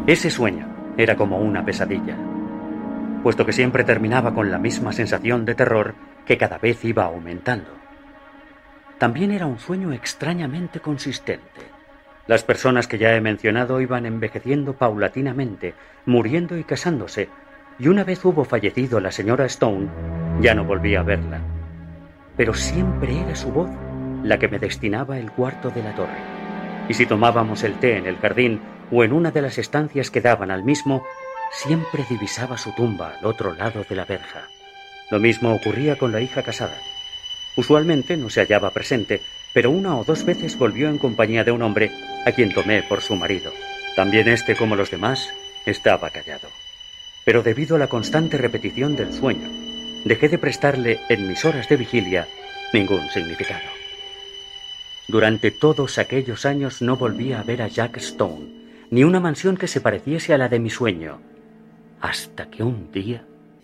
Ese sueño era como una pesadilla, puesto que siempre terminaba con la misma sensación de terror que cada vez iba aumentando. También era un sueño extrañamente consistente. Las personas que ya he mencionado iban envejeciendo paulatinamente, muriendo y casándose, y una vez hubo fallecido la señora Stone, ya no volví a verla. Pero siempre era su voz la que me destinaba el cuarto de la torre. Y si tomábamos el té en el jardín o en una de las estancias que daban al mismo, siempre divisaba su tumba al otro lado de la verja. Lo mismo ocurría con la hija casada. Usualmente no se hallaba presente, pero 1 o 2 veces volvió en compañía de un hombre a quien tomé por su marido. También este, como los demás, estaba callado. Pero debido a la constante repetición del sueño, dejé de prestarle, en mis horas de vigilia, ningún significado. Durante todos aquellos años no volví a ver a Jack Stone, ni una mansión que se pareciese a la de mi sueño, hasta que un día...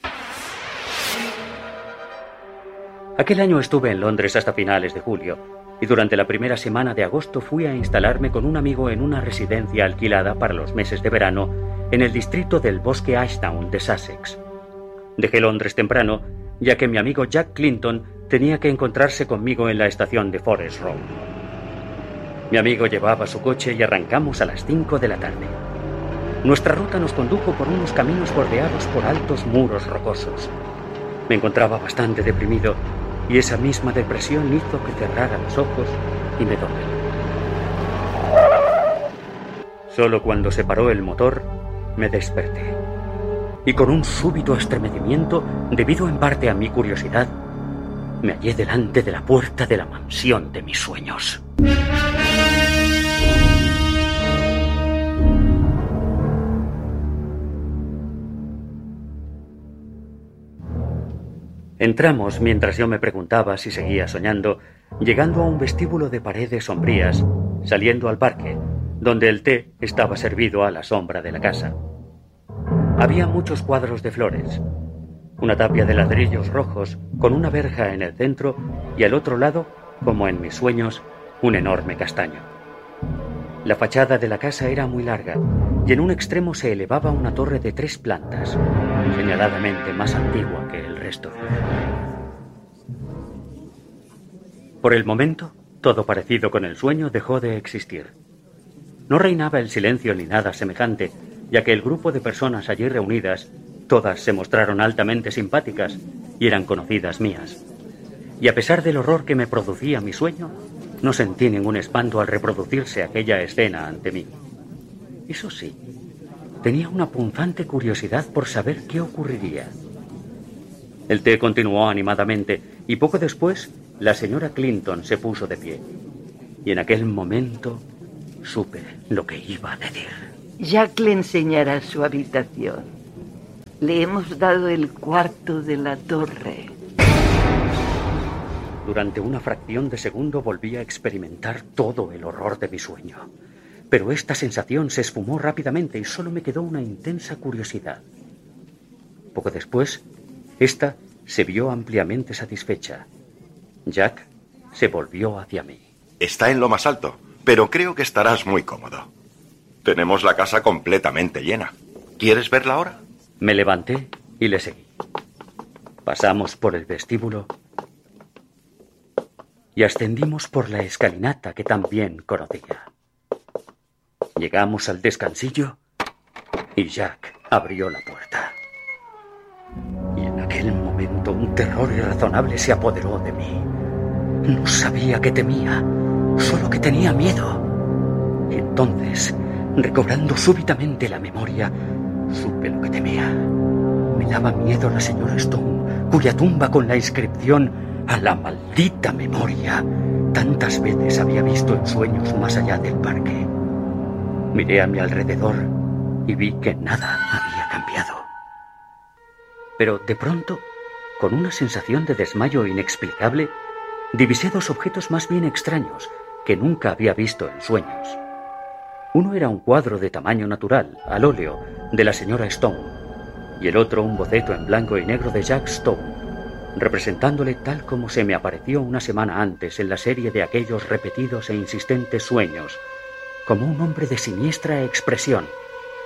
Aquel año estuve en Londres hasta finales de julio, y durante la primera semana de agosto fui a instalarme con un amigo en una residencia alquilada para los meses de verano en el distrito del Bosque Ashdown de Sussex. Dejé Londres temprano, ya que mi amigo Jack Clinton tenía que encontrarse conmigo en la estación de Forest Road. Mi amigo llevaba su coche y arrancamos a las 5 de la tarde. Nuestra ruta nos condujo por unos caminos bordeados por altos muros rocosos. Me encontraba bastante deprimido y esa misma depresión hizo que cerrara los ojos y me dormí. Solo cuando se paró el motor, me desperté. Y con un súbito estremecimiento, debido en parte a mi curiosidad, me hallé delante de la puerta de la mansión de mis sueños. Entramos mientras yo me preguntaba si seguía soñando, llegando a un vestíbulo de paredes sombrías, saliendo al parque, donde el té estaba servido a la sombra de la casa. Había muchos cuadros de flores, una tapia de ladrillos rojos con una verja en el centro y al otro lado, como en mis sueños, un enorme castaño. La fachada de la casa era muy larga y en un extremo se elevaba una torre de 3 plantas, señaladamente más antigua que el resto. Por el momento, todo parecido con el sueño dejó de existir. No reinaba el silencio ni nada semejante, ya que el grupo de personas allí reunidas, todas se mostraron altamente simpáticas y eran conocidas mías. Y a pesar del horror que me producía mi sueño, no sentí ningún espanto al reproducirse aquella escena ante mí. Eso sí, tenía una punzante curiosidad por saber qué ocurriría. El té continuó animadamente y poco después la señora Clinton se puso de pie. Y en aquel momento supe lo que iba a decir. Jack le enseñará su habitación. Le hemos dado el cuarto de la torre. Durante una fracción de segundo volví a experimentar todo el horror de mi sueño. Pero esta sensación se esfumó rápidamente y solo me quedó una intensa curiosidad. Poco después, esta se vio ampliamente satisfecha. Jack se volvió hacia mí. Está en lo más alto, pero creo que estarás muy cómodo. Tenemos la casa completamente llena. ¿Quieres verla ahora? Me levanté y le seguí. Pasamos por el vestíbulo y ascendimos por la escalinata que también conocía. Llegamos al descansillo y Jack abrió la puerta. Y en aquel momento un terror irrazonable se apoderó de mí. No sabía qué temía, solo que tenía miedo. Y entonces, recobrando súbitamente la memoria, supe lo que temía. Me daba miedo la señora Stone, cuya tumba con la inscripción "a la maldita memoria" tantas veces había visto en sueños más allá del parque. Miré a mi alrededor y vi que nada había cambiado. Pero de pronto, con una sensación de desmayo inexplicable, divisé 2 objetos más bien extraños que nunca había visto en sueños. Uno era un cuadro de tamaño natural, al óleo, de la señora Stone, y el otro un boceto en blanco y negro de Jack Stone, representándole tal como se me apareció una semana antes en la serie de aquellos repetidos e insistentes sueños, como un hombre de siniestra expresión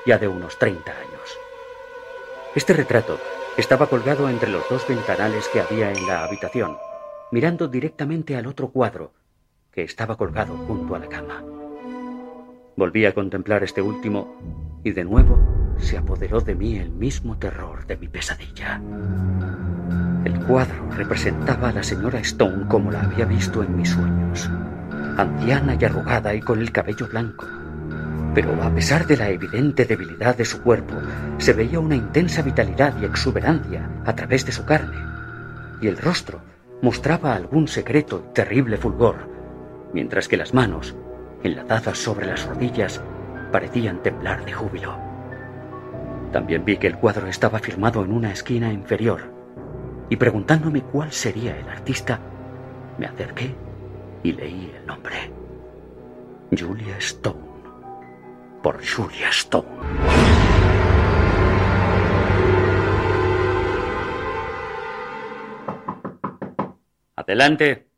ya de unos 30 años. Este retrato estaba colgado entre los 2 ventanales que había en la habitación, mirando directamente al otro cuadro, que estaba colgado junto a la cama. Volví a contemplar este último y de nuevo se apoderó de mí el mismo terror de mi pesadilla. El cuadro representaba a la señora Stone como la había visto en mis sueños, anciana y arrugada y con el cabello blanco. Pero a pesar de la evidente debilidad de su cuerpo, se veía una intensa vitalidad y exuberancia a través de su carne, y el rostro mostraba algún secreto y terrible fulgor, mientras que las manos, enlazadas sobre las rodillas, parecían temblar de júbilo. También vi que el cuadro estaba firmado en una esquina inferior, y preguntándome cuál sería el artista, me acerqué y leí el nombre: Julia Stone, por Julia Stone. Adelante.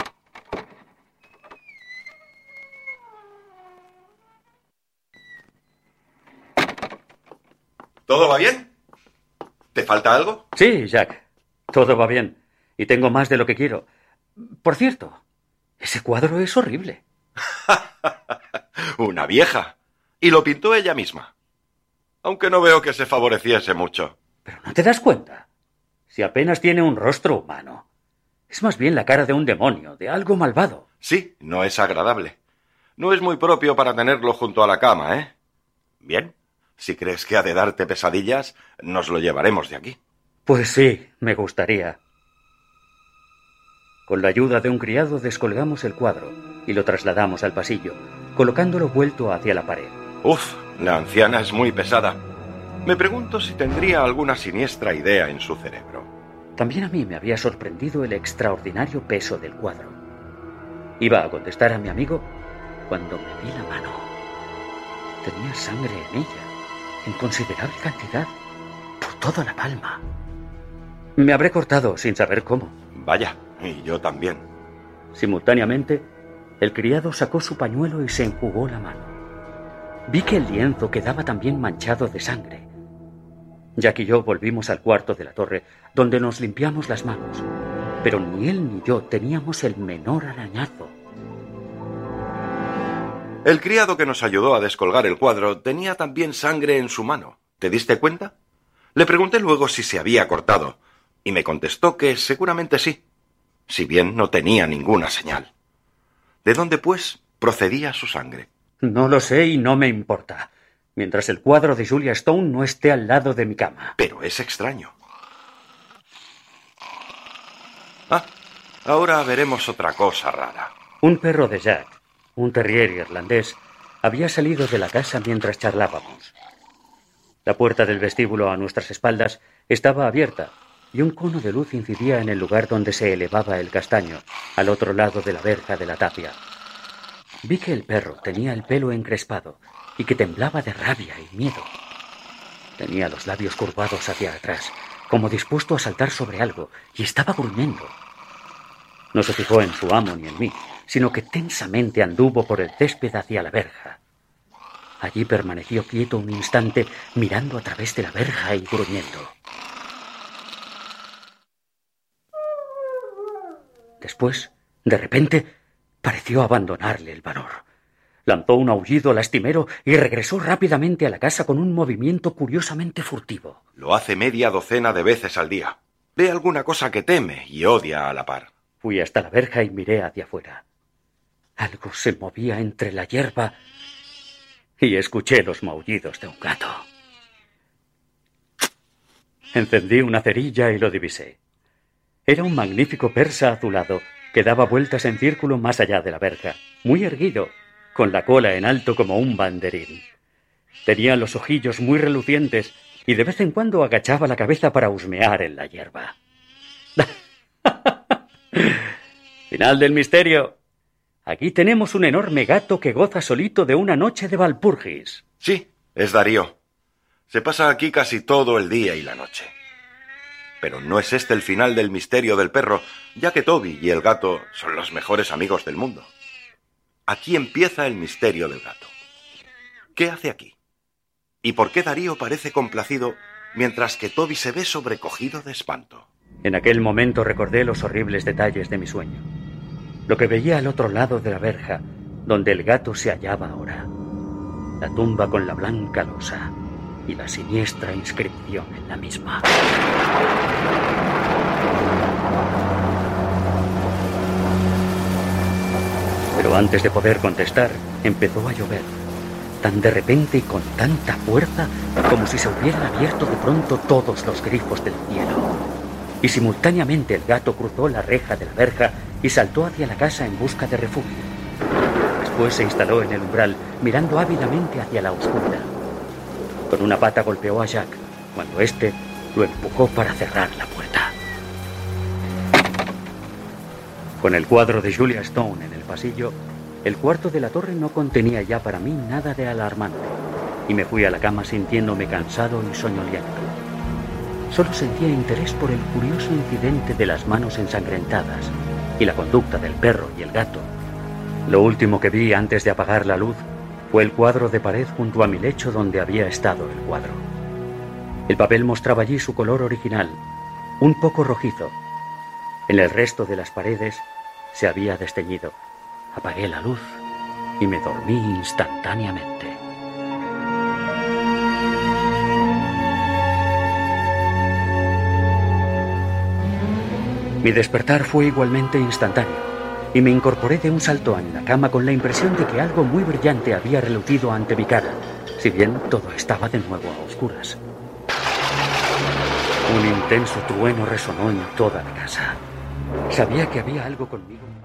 ¿Todo va bien? ¿Te falta algo? Sí, Jack. Todo va bien. Y tengo más de lo que quiero. Por cierto, ese cuadro es horrible. Una vieja. Y lo pintó ella misma. Aunque no veo que se favoreciese mucho. Pero no te das cuenta. Si apenas tiene un rostro humano. Es más bien la cara de un demonio, de algo malvado. Sí, no es agradable. No es muy propio para tenerlo junto a la cama, ¿eh? Bien. Si crees que ha de darte pesadillas, nos lo llevaremos de aquí. Pues sí, me gustaría. Con la ayuda de un criado descolgamos el cuadro y lo trasladamos al pasillo, colocándolo vuelto hacia la pared. Uf, la anciana es muy pesada. Me pregunto si tendría alguna siniestra idea en su cerebro. También a mí me había sorprendido el extraordinario peso del cuadro. Iba a contestar a mi amigo cuando me vi la mano. Tenía sangre en ella, en considerable cantidad, por toda la palma. Me habré cortado sin saber cómo. Vaya, y yo también. Simultáneamente, el criado sacó su pañuelo y se enjugó la mano. Vi que el lienzo quedaba también manchado de sangre. Jack y yo volvimos al cuarto de la torre, donde nos limpiamos las manos, pero ni él ni yo teníamos el menor arañazo. El criado que nos ayudó a descolgar el cuadro tenía también sangre en su mano. ¿Te diste cuenta? Le pregunté luego si se había cortado, y me contestó que seguramente sí, si bien no tenía ninguna señal. ¿De dónde, pues, procedía su sangre? No lo sé y no me importa, mientras el cuadro de Julia Stone no esté al lado de mi cama. Pero es extraño. Ahora veremos otra cosa rara. Un perro de Jack, un terrier irlandés, había salido de la casa mientras charlábamos. La puerta del vestíbulo a nuestras espaldas estaba abierta y un cono de luz incidía en el lugar donde se elevaba el castaño, al otro lado de la verja de la tapia. Vi que el perro tenía el pelo encrespado y que temblaba de rabia y miedo. Tenía los labios curvados hacia atrás, como dispuesto a saltar sobre algo, y estaba gruñendo. No se fijó en su amo ni en mí, sino que tensamente anduvo por el césped hacia la verja. Allí permaneció quieto un instante, mirando a través de la verja y gruñendo. Después, de repente, pareció abandonarle el valor. Lanzó un aullido lastimero y regresó rápidamente a la casa con un movimiento curiosamente furtivo. Lo hace media docena de veces al día. Ve alguna cosa que teme y odia a la par. Fui hasta la verja y miré hacia afuera. Algo se movía entre la hierba y escuché los maullidos de un gato. Encendí una cerilla y lo divisé. Era un magnífico persa azulado que daba vueltas en círculo más allá de la verja, muy erguido, con la cola en alto como un banderín. Tenía los ojillos muy relucientes y de vez en cuando agachaba la cabeza para husmear en la hierba. Final del misterio. Aquí tenemos un enorme gato que goza solito de una noche de Walpurgis. Sí, es Darío. Se pasa aquí casi todo el día y la noche. Pero no es este el final del misterio del perro, ya que Toby y el gato son los mejores amigos del mundo. Aquí empieza el misterio del gato. ¿Qué hace aquí? ¿Y por qué Darío parece complacido mientras que Toby se ve sobrecogido de espanto? En aquel momento recordé los horribles detalles de mi sueño. Lo que veía al otro lado de la verja, donde el gato se hallaba ahora. La tumba con la blanca losa y la siniestra inscripción en la misma. Pero antes de poder contestar, empezó a llover. Tan de repente y con tanta fuerza como si se hubieran abierto de pronto todos los grifos del cielo. Y simultáneamente el gato cruzó la reja de la verja y saltó hacia la casa en busca de refugio. Después se instaló en el umbral, mirando ávidamente hacia la oscuridad. Con una pata golpeó a Jack, cuando éste lo empujó para cerrar la puerta. Con el cuadro de Julia Stone en el pasillo, el cuarto de la torre no contenía ya para mí nada de alarmante, y me fui a la cama sintiéndome cansado y soñoliento. Solo sentía interés por el curioso incidente de las manos ensangrentadas y la conducta del perro y el gato. Lo último que vi antes de apagar la luz fue el cuadro de pared junto a mi lecho donde había estado el cuadro. El papel mostraba allí su color original, un poco rojizo. En el resto de las paredes se había desteñido. Apagué la luz y me dormí instantáneamente. Mi despertar fue igualmente instantáneo y me incorporé de un salto en la cama con la impresión de que algo muy brillante había relucido ante mi cara, si bien todo estaba de nuevo a oscuras. Un intenso trueno resonó en toda la casa. Sabía que había algo conmigo.